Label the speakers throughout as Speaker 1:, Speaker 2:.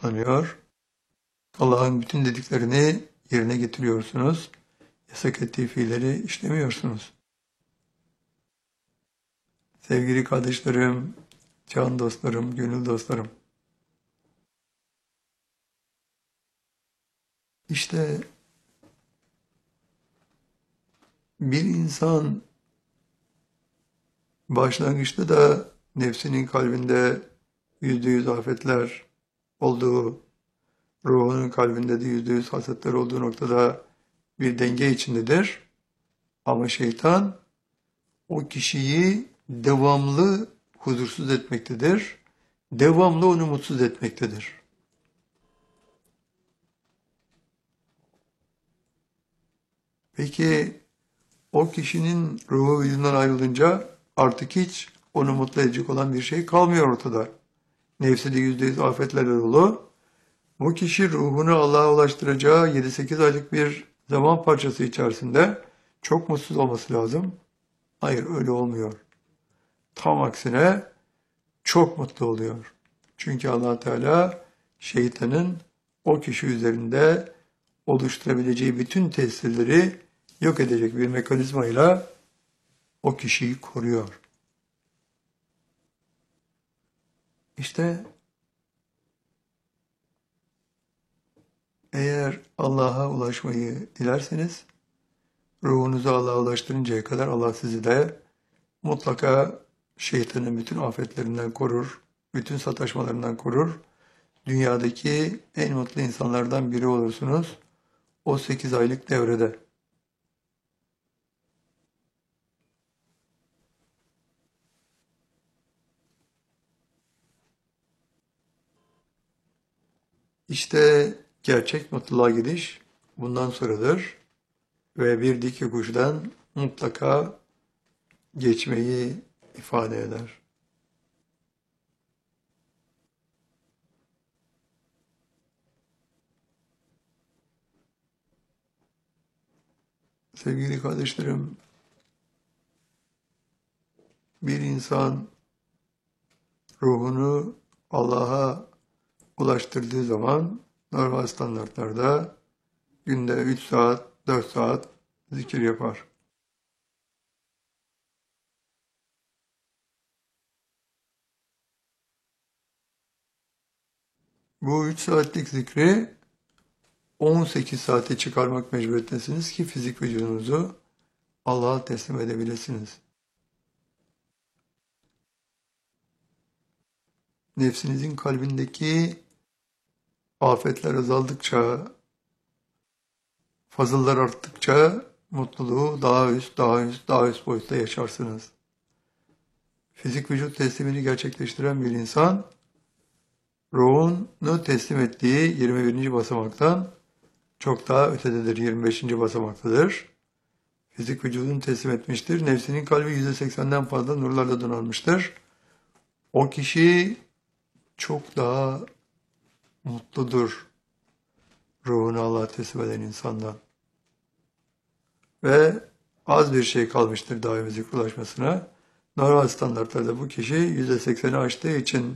Speaker 1: toplanıyor. Allah'ın bütün dediklerini yerine getiriyorsunuz. Yasak ettiği fiilleri işlemiyorsunuz. Sevgili kardeşlerim, can dostlarım, gönül dostlarım. İşte bir insan başlangıçta da nefsinin kalbinde %100 afetler olduğu, ruhunun kalbinde de %100 hasetler olduğu noktada bir denge içindedir. Ama şeytan o kişiyi devamlı huzursuz etmektedir. Devamlı onu mutsuz etmektedir. Peki o kişinin ruhu vücudundan ayrılınca artık hiç onu mutlu edecek olan bir şey kalmıyor ortada. Nefsi de %100 afetlerle dolu. Bu kişi ruhunu Allah'a ulaştıracağı 7-8 aylık bir zaman parçası içerisinde çok mutsuz olması lazım. Hayır, öyle olmuyor. Tam aksine çok mutlu oluyor. Çünkü Allah Teala şeytanın o kişi üzerinde oluşturabileceği bütün tesirleri yok edecek bir mekanizmayla o kişiyi koruyor. İşte eğer Allah'a ulaşmayı dilerseniz, ruhunuzu Allah'a ulaştırıncaya kadar Allah sizi de mutlaka şeytanın bütün afetlerinden korur, bütün sataşmalarından korur. Dünyadaki en mutlu insanlardan biri olursunuz o 8 aylık devrede. İşte gerçek mutluluğa gidiş bundan sonradır ve bir dik yokuştan mutlaka geçmeyi ifade eder. Sevgili kardeşlerim, bir insan ruhunu Allah'a ulaştırdığı zaman normal standartlarda günde 3 saat, 4 saat zikir yapar. Bu 3 saatlik zikri 18 saate çıkarmak mecburiyetindesiniz ki fizik vücudunuzu Allah'a teslim edebilirsiniz. Nefsinizin kalbindeki afetler azaldıkça, fazıllar arttıkça mutluluğu daha üst, daha üst, daha üst boyutta yaşarsınız. Fizik vücut teslimini gerçekleştiren bir insan, ruhunu teslim ettiği 21. basamaktan çok daha ötededir, 25. basamaktadır. Fizik vücudunu teslim etmiştir. Nefsinin kalbi %80'den fazla nurlarla donanmıştır. O kişi çok daha mutludur ruhunu Allah'a teslim eden insandan. Ve az bir şey kalmıştır daimi zikre ulaşmasına. Normal standartlarda bu kişi %80'i aştığı için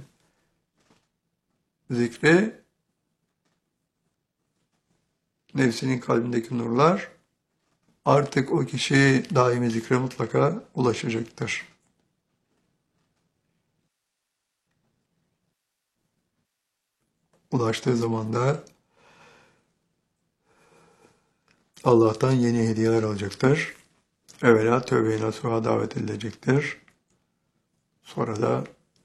Speaker 1: zikri, nefsinin kalbindeki nurlar, artık o kişi daimi zikre mutlaka ulaşacaktır. Ulaştığı zaman da Allah'tan yeni hediyeler alacaktır. Evvela tövbe-i nasuha davet edilecektir. Sonra da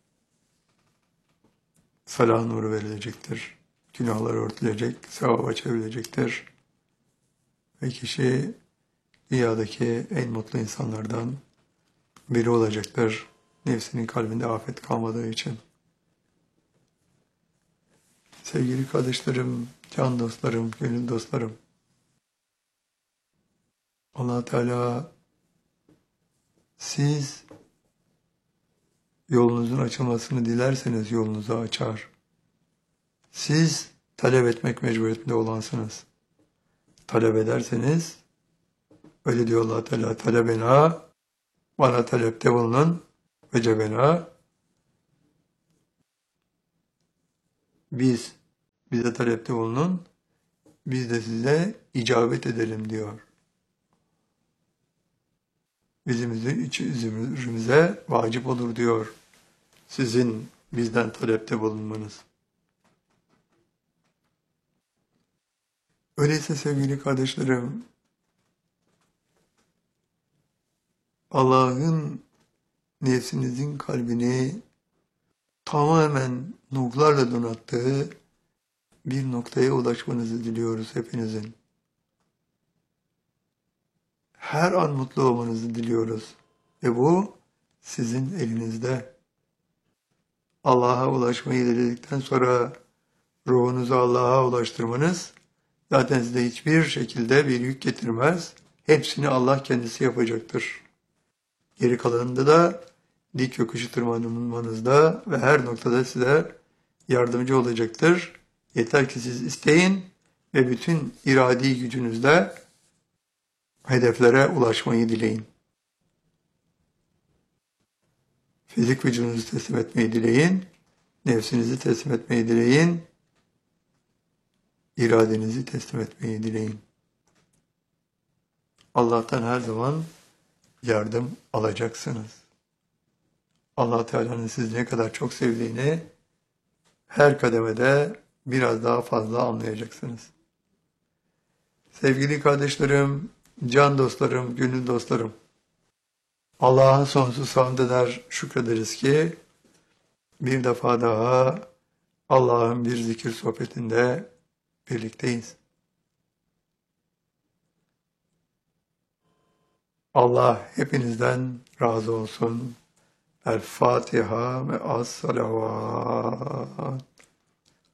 Speaker 1: salah nuru verilecektir. Günahlar örtülecek, sevaba çevrilecektir. Ve kişi dünyadaki en mutlu insanlardan biri olacaktır. Nefsinin kalbinde afet kalmadığı için. Sevgili kardeşlerim, can dostlarım, gönül dostlarım. Allah Teala siz yolunuzun açılmasını dilerseniz yolunuzu açar. Siz talep etmek mecburiyetinde olansınız. Talep ederseniz, öyle diyor Allah Teala, talebena, bana talepte bulunun, ve cebena, biz Bize talepte bulunun, biz de size icabet edelim diyor. Bizim üzerimize vacip olur diyor sizin bizden talepte bulunmanız. Öyleyse sevgili kardeşlerim, Allah'ın nefsinizin kalbini tamamen nurlarla donattığı bir noktaya ulaşmanızı diliyoruz hepinizin. Her an mutlu olmanızı diliyoruz. Ve bu sizin elinizde. Allah'a ulaşmayı diledikten sonra ruhunuzu Allah'a ulaştırmanız zaten size hiçbir şekilde bir yük getirmez. Hepsini Allah kendisi yapacaktır. Geri kalanında da dik yokuşu tırmanmanızda ve her noktada size yardımcı olacaktır. Yeter ki siz isteyin ve bütün iradi gücünüzle hedeflere ulaşmayı dileyin. Fizik vücudunuzu teslim etmeyi dileyin, nefsinizi teslim etmeyi dileyin, iradenizi teslim etmeyi dileyin. Allah'tan her zaman yardım alacaksınız. Allah Teala'nın sizi ne kadar çok sevdiğini her kademede biraz daha fazla anlayacaksınız. Sevgili kardeşlerim, can dostlarım, gönül dostlarım, Allah'a sonsuz hamd eder, şükrederiz ki bir defa daha Allah'ın bir zikir sohbetinde birlikteyiz. Allah hepinizden razı olsun. El Fatiha ve as-salavat.